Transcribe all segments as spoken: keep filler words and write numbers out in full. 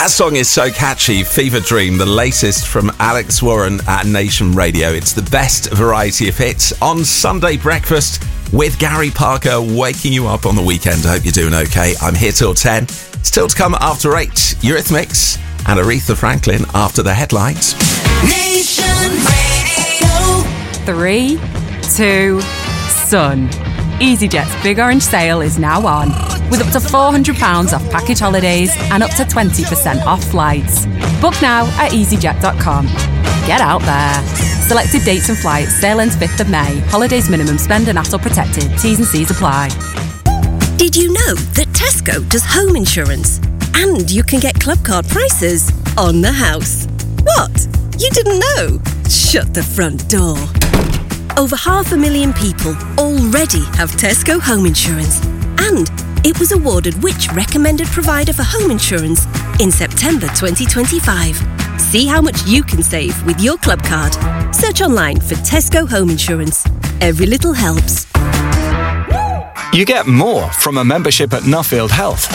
That song is so catchy. Fever Dream, the latest from Alex Warren at Nation Radio. It's the best variety of hits on Sunday breakfast with Gary Parker, waking you up on the weekend. I hope you're doing okay. I'm here till ten. Still to come after eight, Eurythmics and Aretha Franklin after the headlines. Nation Radio. Three, two, Sun. EasyJet's Big Orange Sale is now on, with up to four hundred pounds off package holidays and up to twenty percent off flights. Book now at easyjet dot com. Get out there. Selected dates and flights. Sale ends fifth of May. Holidays minimum spend and A T O protected. T's and C's apply. Did you know that Tesco does home insurance? And you can get club card prices on the house. What? You didn't know? Shut the front door. Over half a million people already have Tesco home insurance, and it was awarded which recommended provider for home insurance in September twenty twenty-five. See how much you can save with your club card. Search online for Tesco home insurance. Every little helps. You get more from a membership at Nuffield Health.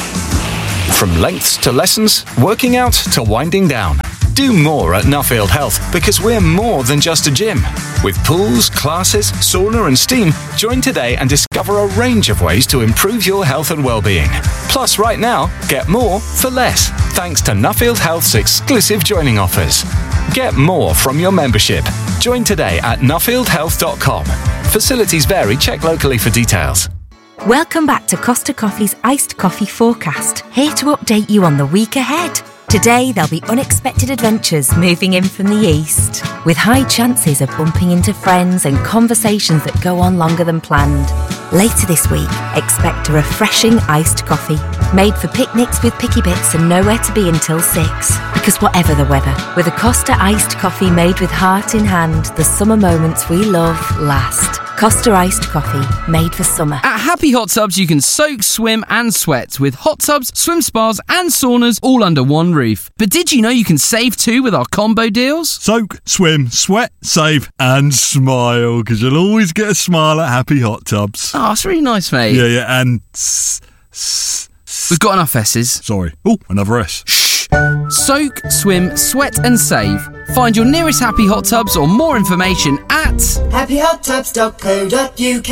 From lengths to lessons, working out to winding down. Do more at Nuffield Health because we're more than just a gym. With pools, classes, sauna and steam, join today and discover a range of ways to improve your health and well-being. Plus, right now, get more for less, thanks to Nuffield Health's exclusive joining offers. Get more from your membership. Join today at nuffield health dot com. Facilities vary. Check locally for details. Welcome back to Costa Coffee's Iced Coffee Forecast, here to update you on the week ahead. Today, there'll be unexpected adventures moving in from the east, with high chances of bumping into friends and conversations that go on longer than planned. Later this week, expect a refreshing iced coffee, made for picnics with picky bits and nowhere to be until six. Because whatever the weather, with a Costa iced coffee made with heart in hand, the summer moments we love last. Costa iced coffee, made for summer. At Happy Hot Tubs, you can soak, swim and sweat with hot tubs, swim spas and saunas all under one roof. But did you know you can save too with our combo deals? Soak, swim, sweat, save and smile, because you'll always get a smile at Happy Hot Tubs. Oh, it's really nice, mate. Yeah, yeah, and... S- s- We've got enough S's. Sorry. Oh, another S. Shh. Soak, swim, sweat and save. Find your nearest Happy Hot Tubs or more information at happy hot tubs dot co dot uk.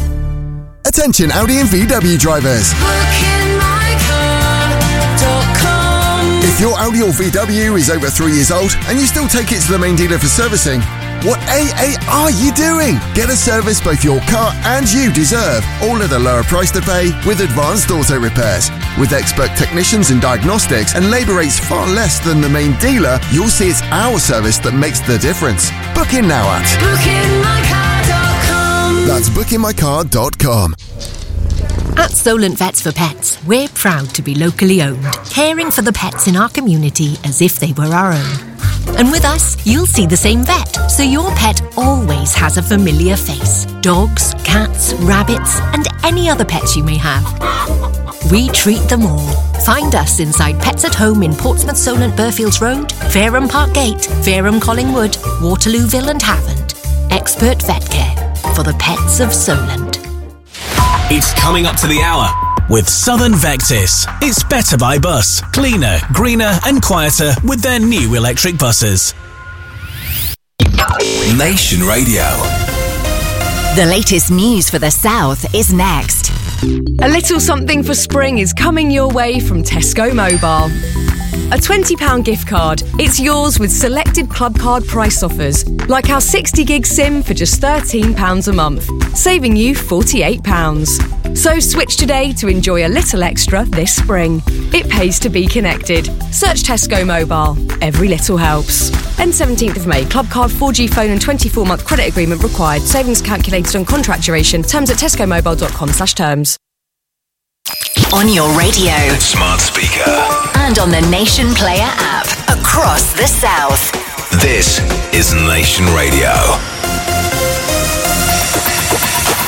Attention Audi and V W drivers. book in my car dot com. If your Audi or V W is over three years old and you still take it to the main dealer for servicing, what A A are you doing? Get a service both your car and you deserve, all at a lower price to pay with Advanced Auto Repairs. With expert technicians and diagnostics and labour rates far less than the main dealer, you'll see it's our service that makes the difference. Book in now at book in my car dot com. That's book in my car dot com. At Solent Vets for Pets, we're proud to be locally owned, caring for the pets in our community as if they were our own. And with us, you'll see the same vet, so your pet always has a familiar face. Dogs, cats, rabbits, and any other pets you may have. We treat them all. Find us inside Pets at Home in Portsmouth, Solent, Burfields Road, Fareham Park Gate, Fareham Collingwood, Waterlooville and Havant. Expert vet care for the pets of Solent. It's coming up to the hour with Southern Vectis. It's better by bus. Cleaner, greener and quieter with their new electric buses. Nation Radio. The latest news for the South is next. A little something for spring is coming your way from Tesco Mobile. A twenty pounds gift card. It's yours with selected club card price offers, like our sixty gig SIM for just thirteen pounds a month, saving you forty-eight pounds. So switch today to enjoy a little extra this spring. It pays to be connected. Search Tesco Mobile. Every little helps. End seventeenth of May. Club card, four G phone and twenty-four month credit agreement required. Savings calculated on contract duration. Terms at tesco mobile dot com slash terms. On your radio, Smart speaker. and on the Nation Player app across the South. This is Nation Radio.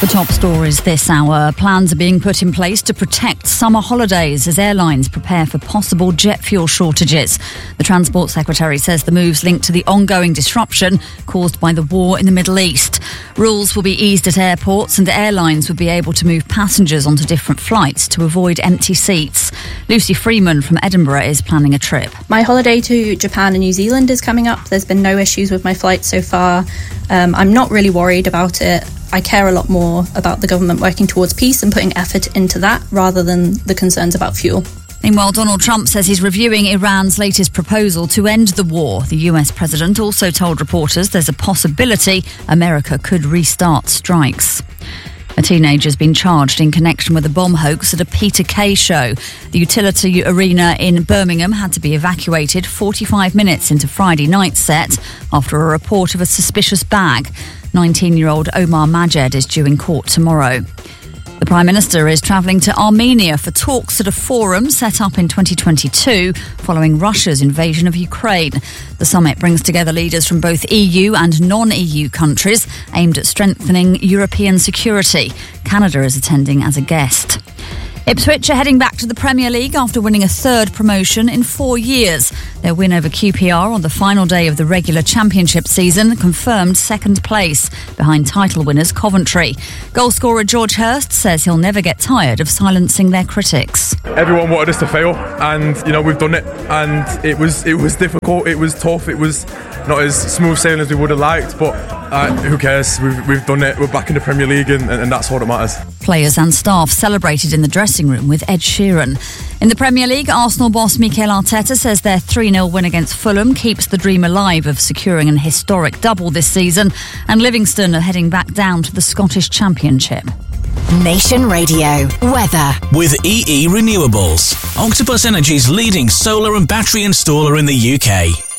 The top stories this hour. Plans are being put in place to protect summer holidays as airlines prepare for possible jet fuel shortages. The Transport Secretary says the move's linked to the ongoing disruption caused by the war in the Middle East. Rules will be eased at airports and airlines will be able to move passengers onto different flights to avoid empty seats. Lucy Freeman from Edinburgh is planning a trip. My holiday to Japan and New Zealand is coming up. There's been no issues with my flight so far. Um, I'm not really worried about it. I care a lot more about the government working towards peace and putting effort into that rather than the concerns about fuel. Meanwhile, Donald Trump says he's reviewing Iran's latest proposal to end the war. The U S president also told reporters there's a possibility America could restart strikes. A teenager's been charged in connection with a bomb hoax at a Peter Kay show. The Utility Arena in Birmingham had to be evacuated forty-five minutes into Friday night's set after a report of a suspicious bag. nineteen-year-old Omar Majed is due in court tomorrow. The Prime Minister is travelling to Armenia for talks at a forum set up in twenty twenty-two following Russia's invasion of Ukraine. The summit brings together leaders from both E U and non-E U countries aimed at strengthening European security. Canada is attending as a guest. Ipswich are heading back to the Premier League after winning a third promotion in four years. Their win over Q P R on the final day of the regular championship season confirmed second place, behind title winners Coventry. Goalscorer George Hurst says he'll never get tired of silencing their critics. Everyone wanted us to fail, and you know we've done it. And it was it was difficult. It was tough. It was not as smooth sailing as we would have liked, but uh, who cares? We've we've done it. We're back in the Premier League, and, and that's all that matters. Players and staff celebrated in the dressing room with Ed Sheeran. In the Premier League, Arsenal boss Mikel Arteta says their three nil win against Fulham keeps the dream alive of securing an historic double this season, and Livingston are heading back down to the Scottish Championship. Nation Radio weather with E E Renewables, Octopus Energy's leading solar and battery installer in the U K.